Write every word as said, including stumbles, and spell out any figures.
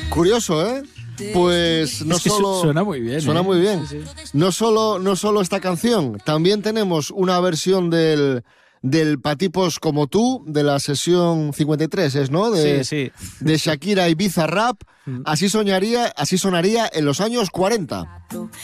Curioso, ¿eh? Pues no es que solo... suena muy bien. Suena ¿eh? muy bien. Sí, sí. No solo, no solo esta canción, también tenemos una versión del, del Pa' tipos como tú, de la sesión cincuenta y tres, ¿es, no? De, Sí, sí. de Shakira y Bizarrap. Así soñaría, así sonaría en los años cuarenta.